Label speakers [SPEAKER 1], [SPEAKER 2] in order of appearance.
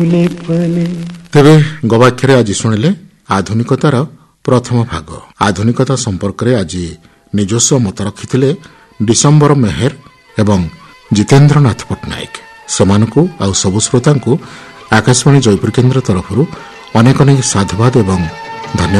[SPEAKER 1] ତେବେ ଗବାକ୍ଷରେ ଆଜି ଶୁଣିଲେ ଆଧୁନିକତାର ପ୍ରଥମ ଭାଗ। ଆଧୁନିକତା ସମ୍ପର୍କରେ ଆଜି ନିଜସ୍ୱ ମତ ରଖିଥିଲେ ଡିସେମ୍ବର ମେହେର ଏବଂ ଜିତେନ୍ଦ୍ରନାଥ ପଟ୍ଟନାୟକ। ସେମାନଙ୍କୁ ଆଉ ସବୁ ଶ୍ରୋତାଙ୍କୁ ଆକାଶବାଣୀ ଜୟପୁର କେନ୍ଦ୍ର ତରଫରୁ ଅନେକ ଅନେକ ସାଧୁବାଦ ଏବଂ ଧନ୍ୟବାଦ